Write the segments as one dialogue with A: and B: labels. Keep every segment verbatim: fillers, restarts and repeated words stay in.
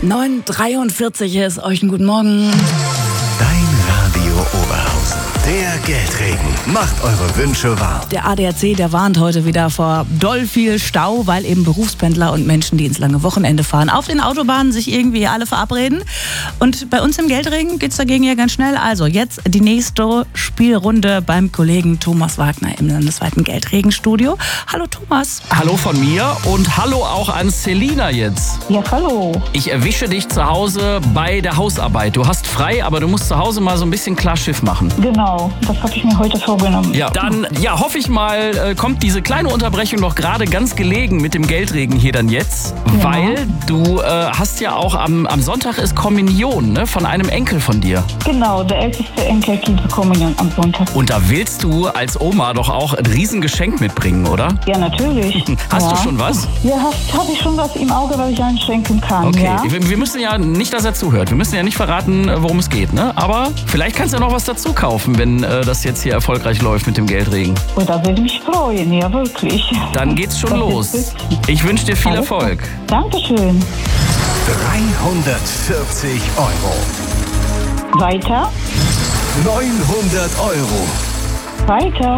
A: neun Uhr dreiundvierzig ist euch einen guten Morgen.
B: Dein Radio Oberhausen. Der Geldregen macht eure Wünsche wahr.
A: Der A D A C, der warnt heute wieder vor doll viel Stau, weil eben Berufspendler und Menschen, die ins lange Wochenende fahren, auf den Autobahnen sich irgendwie alle verabreden. Und bei uns im Geldregen geht's dagegen ja ganz schnell. Also jetzt die nächste Spielrunde beim Kollegen Thomas Wagner im landesweiten Geldregenstudio. Hallo Thomas.
C: Hallo von mir und hallo auch an Selina jetzt.
D: Ja, hallo.
C: Ich erwische dich zu Hause bei der Hausarbeit. Du hast frei, aber du musst zu Hause mal so ein bisschen klar Schiff machen.
D: Genau, das habe ich mir heute vorgenommen.
C: Ja, dann ja, hoffe ich mal, äh, kommt diese kleine Unterbrechung noch gerade ganz gelegen mit dem Geldregen hier dann jetzt.
D: Ja.
C: Weil du äh, hast ja auch am, am Sonntag ist Kommunion, ne, von einem Enkel von dir.
D: Genau, der älteste Enkel kriegt die Kommunion am Sonntag.
C: Und da willst du als Oma doch auch ein Riesengeschenk mitbringen, oder?
D: Ja, natürlich.
C: Hast
D: ja.
C: du schon was?
D: Ja, habe ich schon was im Auge, was ich einschenken kann.
C: Okay,
D: Ja?
C: wir, wir müssen ja nicht, dass er zuhört. Wir müssen ja nicht verraten, worum es geht, ne? Aber vielleicht kannst du ja noch was dazu kaufen, wenn äh, das jetzt hier erfolgreich läuft mit dem Geldregen.
D: Und da würde ich mich freuen, ja, wirklich.
C: Dann geht's schon
D: Das
C: los.
D: ist
C: Ich wünsche dir viel
D: Alles klar.
C: Erfolg.
D: Dankeschön.
B: dreihundertvierzig Euro.
D: Weiter,
B: neunhundert Euro.
D: weiter,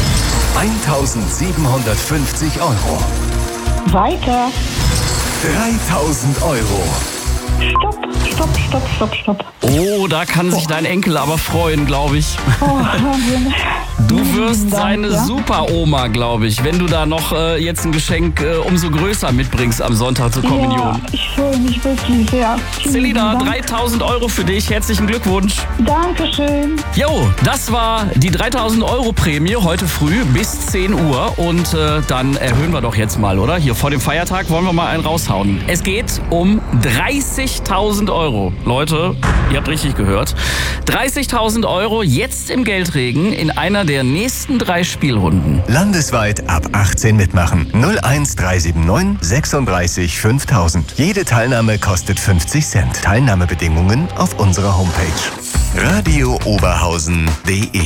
B: eintausendsiebenhundertfünfzig Euro.
D: weiter.
B: dreitausend Euro.
D: Stopp, stopp, stopp, stopp, stopp.
C: Oh, da kann sich dein Enkel aber freuen, glaube ich.
D: Oh, Wahnsinn.
C: Du wirst
D: Vielen Dank,
C: seine
D: ja.
C: Super-Oma, glaube ich, wenn du da noch äh, jetzt ein Geschenk äh, umso größer mitbringst am Sonntag zur Kommunion.
D: Ja, ich freue mich wirklich sehr. Vielen
C: Selina,
D: Dank.
C: dreitausend Euro für dich. Herzlichen Glückwunsch.
D: Dankeschön.
C: Jo, das war die dreitausend Euro Prämie heute früh bis zehn Uhr. Und äh, dann erhöhen wir doch jetzt mal, oder? Hier vor dem Feiertag wollen wir mal einen raushauen. Es geht um dreißigtausend Euro. Leute, ihr habt richtig gehört. dreißigtausend Euro jetzt im Geldregen in einer der nächsten drei Spielrunden.
B: Landesweit ab achtzehn mitmachen. null eins drei sieben neun sechsunddreißig fünftausend. Jede Teilnahme kostet fünfzig Cent. Teilnahmebedingungen auf unserer Homepage. radio oberhausen punkt de